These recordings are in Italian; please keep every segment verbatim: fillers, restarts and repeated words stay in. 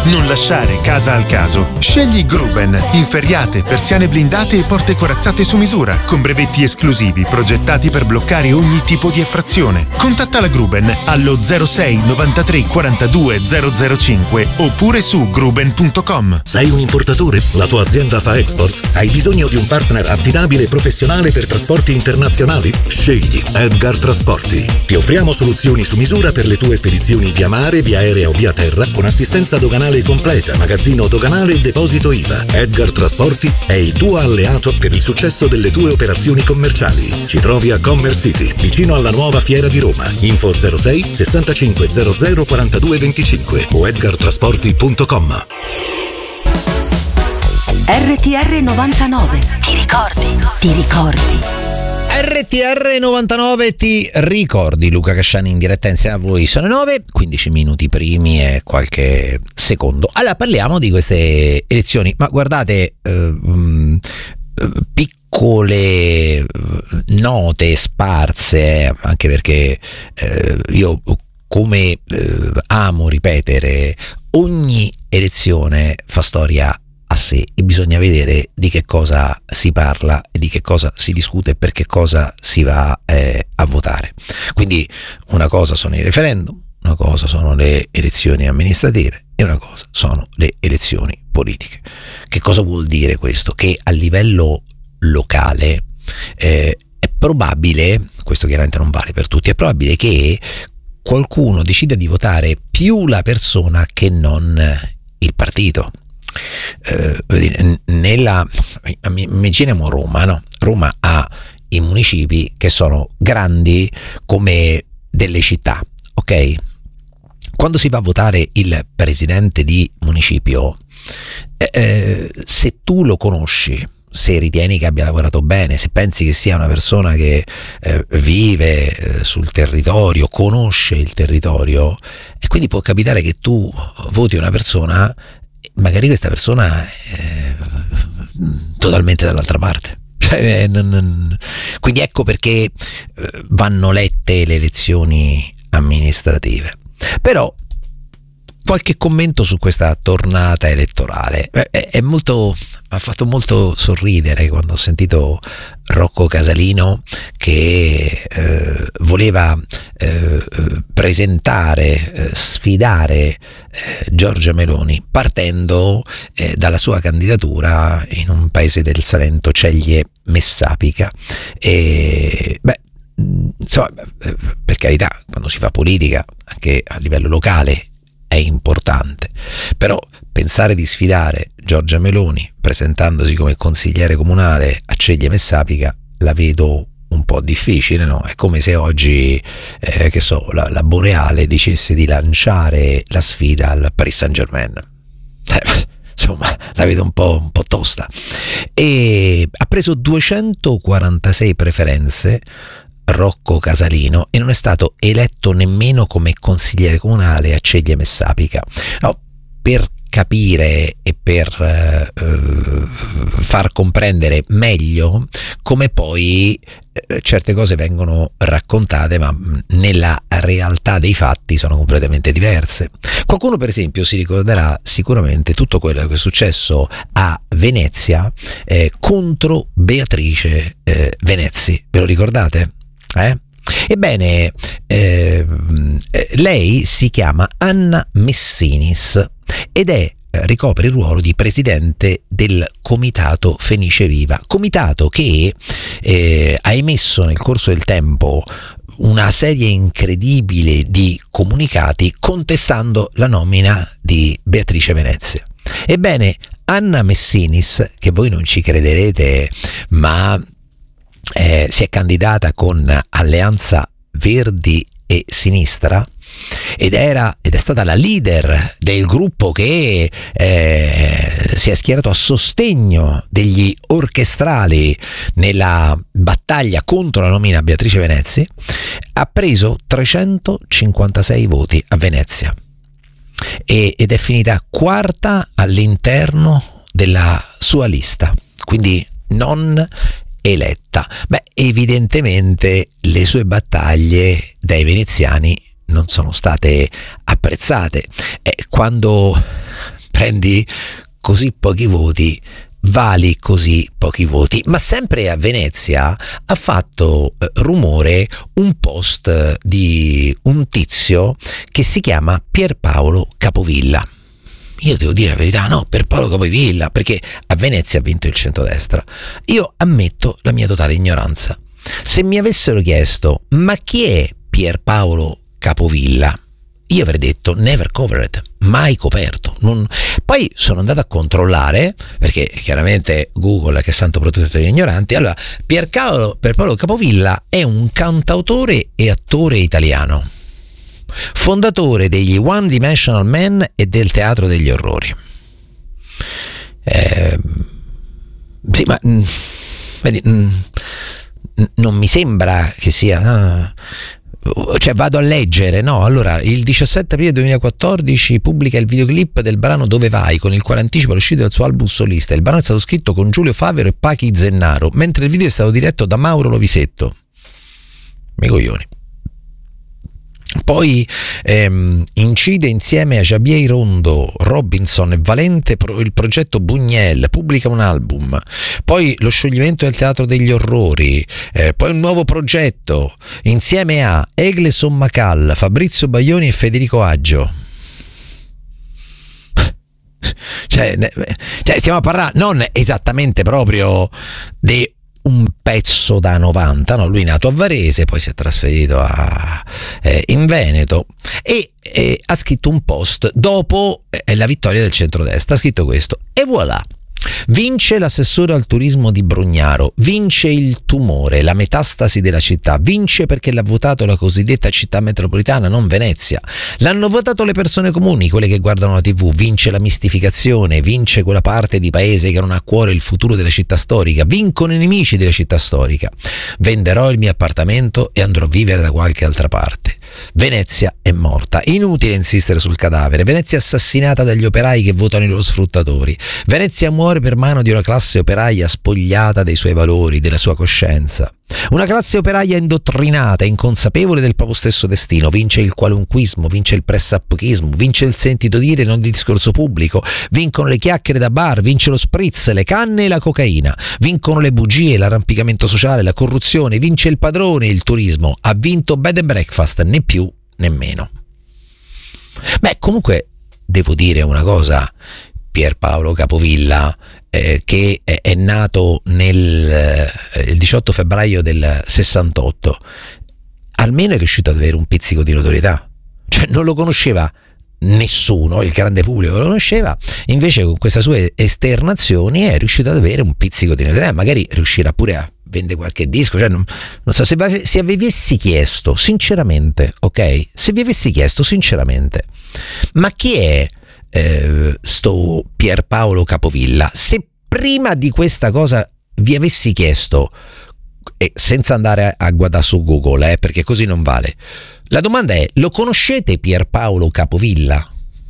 Non lasciare casa al caso. Scegli Gruben, inferriate, persiane blindate e porte corazzate su misura, con brevetti esclusivi progettati per bloccare ogni tipo di effrazione. Contatta la Gruben allo zero sei novantatré quarantadue zero zero cinque oppure su gruben punto com. Sei un importatore? La tua azienda fa export? Hai bisogno di un partner affidabile e professionale per trasporti internazionali? Scegli Edgar Trasporti. Ti offriamo soluzioni su misura per le tue spedizioni via mare, via aerea o via terra, con assistenza doganale completa, magazzino doganale e deposito I V A. Edgar Trasporti è il tuo alleato per il successo delle tue operazioni commerciali. Ci trovi a Commerce City, vicino alla nuova fiera di Roma. Info zero sei sessantacinque zero zero quarantadue venticinque o edgar trasporti punto com. R T R novantanove. Ti ricordi? Ti ricordi? R T R novantanove, ti ricordi? Luca Casciani in diretta insieme a voi. Sono nove, quindici minuti primi e qualche secondo. Allora parliamo di queste elezioni, ma guardate, eh, mh, piccole note sparse, anche perché eh, io come eh, amo ripetere, ogni elezione fa storia a sé e bisogna vedere di che cosa si parla e di che cosa si discute e per che cosa si va eh, a votare. Quindi una cosa sono i referendum, una cosa sono le elezioni amministrative e una cosa sono le elezioni politiche. Che cosa vuol dire questo? Che a livello locale eh, è probabile, questo chiaramente non vale per tutti, è probabile che qualcuno decida di votare più la persona che non il partito. Eh, nella immaginiamo Roma, no? Roma ha i municipi che sono grandi come delle città, ok? Quando si va a votare il presidente di municipio, eh, eh, se tu lo conosci, se ritieni che abbia lavorato bene, se pensi che sia una persona che eh, vive eh, sul territorio, conosce il territorio, e quindi può capitare che tu voti una persona, magari questa persona è totalmente dall'altra parte. Cioè, non, non... Quindi ecco perché vanno lette le elezioni amministrative. Però qualche commento su questa tornata elettorale. È, è molto, ha fatto molto sorridere quando ho sentito Rocco Casalino che eh, voleva eh, presentare, eh, sfidare eh, Giorgia Meloni partendo eh, dalla sua candidatura in un paese del Salento, Ceglie Messapica. E beh, insomma, per carità, quando si fa politica anche a livello locale è importante, però pensare di sfidare Giorgia Meloni presentandosi come consigliere comunale a Ceglie Messapica la vedo un po' difficile, no? È come se oggi eh, che so, la, la Boreale dicesse di lanciare la sfida al Paris Saint-Germain. Eh, insomma, la vedo un po', un po' tosta. E ha preso duecentoquarantasei preferenze Rocco Casalino e non è stato eletto nemmeno come consigliere comunale a Ceglie Messapica. No, per capire e per eh, far comprendere meglio come poi eh, certe cose vengono raccontate, ma nella realtà dei fatti sono completamente diverse. Qualcuno per esempio si ricorderà sicuramente tutto quello che è successo a Venezia eh, contro Beatrice eh, Venezzi, ve lo ricordate? Eh? Ebbene, eh, lei si chiama Anna Messinis ed è ricopre il ruolo di presidente del Comitato Fenice Viva, comitato che eh, ha emesso nel corso del tempo una serie incredibile di comunicati contestando la nomina di Beatrice Venezia. Ebbene, Anna Messinis, che voi non ci crederete, ma Eh, si è candidata con Alleanza Verdi e Sinistra ed era ed è stata la leader del gruppo che eh, si è schierato a sostegno degli orchestrali nella battaglia contro la nomina a Beatrice Venezzi. Ha preso trecentocinquantasei voti a Venezia e, ed è finita quarta all'interno della sua lista, quindi non eletta. Beh, evidentemente le sue battaglie dai veneziani non sono state apprezzate. E quando prendi così pochi voti, vali così pochi voti. Ma sempre a Venezia ha fatto eh, rumore un post di un tizio che si chiama Pierpaolo Capovilla. Io devo dire la verità, no, Pierpaolo Capovilla, perché a Venezia ha vinto il centrodestra. Io ammetto la mia totale ignoranza. Se mi avessero chiesto ma chi è Pierpaolo Capovilla, io avrei detto never covered, mai coperto. Non... Poi sono andato a controllare, perché chiaramente Google, che è santo protettore degli ignoranti. Allora, Pierpaolo, Pierpaolo Capovilla è un cantautore e attore italiano, fondatore degli One Dimensional Man e del Teatro degli Orrori. Eh, sì, ma mh, vedi, mh, non mi sembra che sia... Uh, cioè vado a leggere, no? Allora, il diciassette aprile duemilaquattordici pubblica il videoclip del brano Dove vai, con il quale anticipa l'uscita del suo album solista. Il brano è stato scritto con Giulio Favero e Pachi Zennaro, mentre il video è stato diretto da Mauro Lovisetto. Mi coglioni. Poi ehm, incide insieme a Xabier Rondo, Robinson e Valente pro, il progetto Buñuel, pubblica un album. Poi lo scioglimento del Teatro degli Orrori, eh, poi un nuovo progetto insieme a Egleson Macal, Fabrizio Baglioni e Federico Aggio. Cioè, cioè stiamo a parlare non esattamente proprio di un pezzo da novanta, no? Lui è nato a Varese, poi si è trasferito a, eh, in Veneto e eh, ha scritto un post dopo eh, la vittoria del centrodestra. Ha scritto questo e voilà: vince l'assessore al turismo di Brugnaro, vince il tumore, la metastasi della città, vince perché l'ha votato la cosiddetta città metropolitana, non Venezia. L'hanno votato le persone comuni, quelle che guardano la tivù, vince la mistificazione, vince quella parte di paese che non ha a cuore il futuro della città storica, vincono i nemici della città storica. Venderò il mio appartamento e andrò a vivere da qualche altra parte. Venezia è morta, inutile insistere sul cadavere. Venezia è assassinata dagli operai che votano i loro sfruttatori. Venezia muore per mano di una classe operaia spogliata dei suoi valori, della sua coscienza. Una classe operaia indottrinata, inconsapevole del proprio stesso destino. Vince il qualunquismo, vince il pressappochismo, vince il sentito dire non di discorso pubblico, vincono le chiacchiere da bar, vince lo spritz, le canne e la cocaina, vincono le bugie, l'arrampicamento sociale, la corruzione, vince il padrone, il turismo. Ha vinto bed and breakfast, né più né meno. Beh, comunque devo dire una cosa: Pierpaolo Capovilla, eh, che è, è nato nel eh, il diciotto febbraio del sessantotto, almeno è riuscito ad avere un pizzico di notorietà. Cioè non lo conosceva nessuno, il grande pubblico lo conosceva, invece con queste sue esternazioni è riuscito ad avere un pizzico di notorietà. Magari riuscirà pure a vendere qualche disco, cioè non, non so, se, se vi avessi chiesto sinceramente, ok, se vi avessi chiesto sinceramente ma chi è Eh, sto Pierpaolo Capovilla, se prima di questa cosa vi avessi chiesto, e senza andare a, a guardare su Google, eh, perché così non vale, la domanda è: lo conoscete Pierpaolo Capovilla?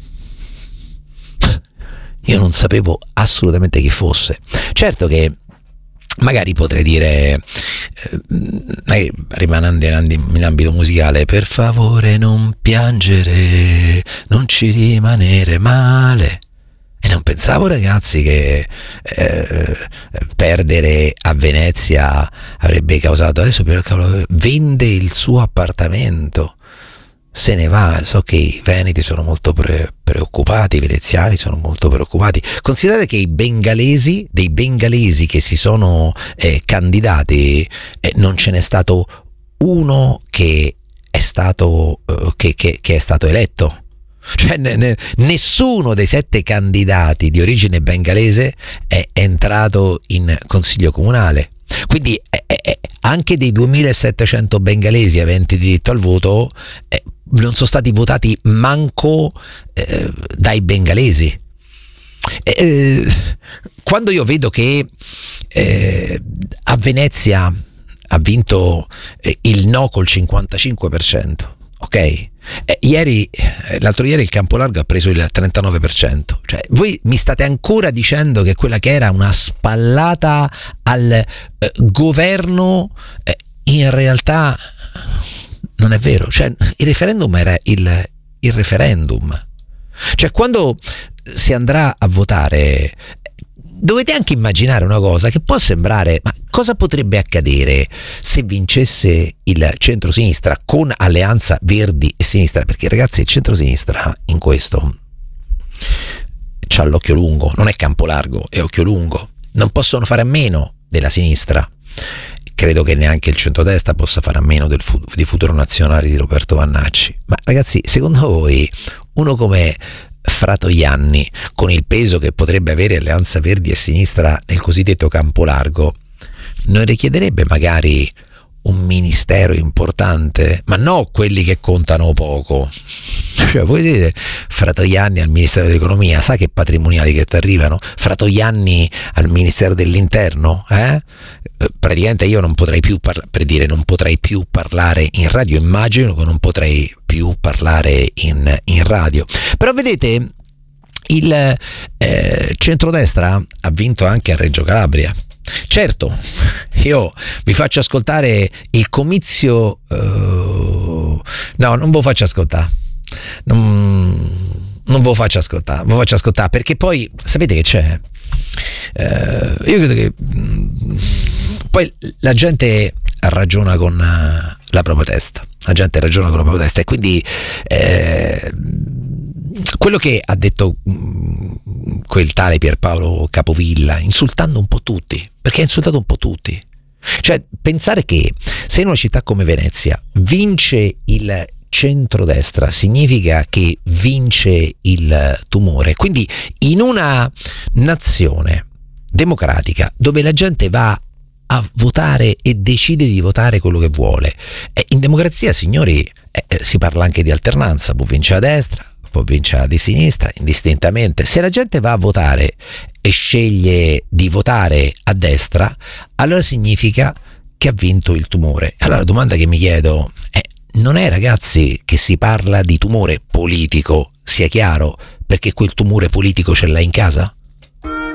Io non sapevo assolutamente chi fosse. Certo che magari potrei dire, eh, rimanendo in ambito musicale, per favore non piangere, non ci rimanere male. E non pensavo, ragazzi, che eh, perdere a Venezia avrebbe causato. Adesso per cavolo, vende il suo appartamento, se ne va. So che i veneti sono molto pre- preoccupati, i veneziani sono molto preoccupati. Considerate che i bengalesi, dei bengalesi che si sono eh, candidati, eh, non ce n'è stato uno che è stato eh, che, che, che è stato eletto. Cioè ne, ne, nessuno dei sette candidati di origine bengalese è entrato in consiglio comunale. Quindi eh, eh, anche dei duemilasettecento bengalesi aventi diritto al voto eh, non sono stati votati manco eh, dai bengalesi. Eh, quando io vedo che eh, a Venezia ha vinto eh, il no col cinquantacinque per cento, ok? Eh, ieri, l'altro ieri il Campolargo ha preso il trentanove per cento. Cioè, voi mi state ancora dicendo che quella che era una spallata al eh, governo eh, in realtà non è vero. Cioè, il referendum era il, il referendum. Cioè, quando si andrà a votare, dovete anche immaginare una cosa che può sembrare, ma cosa potrebbe accadere se vincesse il centrosinistra con Alleanza Verdi e Sinistra? Perché ragazzi, il centrosinistra in questo c'ha l'occhio lungo, non è campo largo, è occhio lungo, non possono fare a meno della sinistra. Credo che neanche il centrodestra possa fare a meno del fu- di Futuro Nazionale di Roberto Vannacci. Ma ragazzi, secondo voi uno come Fratoianni, con il peso che potrebbe avere Alleanza Verdi e Sinistra nel cosiddetto campo largo, non richiederebbe magari un ministero importante? Ma no quelli che contano poco. Cioè, voi vedete Fratoianni al Ministero dell'Economia, sa che patrimoniali che ti arrivano? Fratoianni al Ministero dell'Interno, eh? Praticamente io non potrei più parla- per dire non potrei più parlare in radio, immagino che non potrei più parlare in, in radio. Però vedete, il eh, centrodestra ha vinto anche a Reggio Calabria. Certo, io vi faccio ascoltare il comizio, uh, no, non ve lo faccio ascoltare, non, non ve lo faccio ascoltare, ve lo faccio ascoltare perché poi sapete che c'è? Uh, io credo che mh, poi la gente ragiona con uh, la propria testa, la gente ragiona con la propria testa e quindi eh, quello che ha detto mh, quel tale Pierpaolo Capovilla, insultando un po' tutti, perché ha insultato un po' tutti, cioè pensare che se in una città come Venezia vince il centrodestra significa che vince il tumore, quindi in una nazione democratica dove la gente va a votare e decide di votare quello che vuole, e in democrazia, signori, eh, si parla anche di alternanza, può vincere a destra, può vincere di sinistra, indistintamente. Se la gente va a votare e sceglie di votare a destra, allora significa che ha vinto il tumore. Allora la domanda che mi chiedo è: non è, ragazzi, che si parla di tumore politico, sia chiaro, perché quel tumore politico ce l'hai in casa?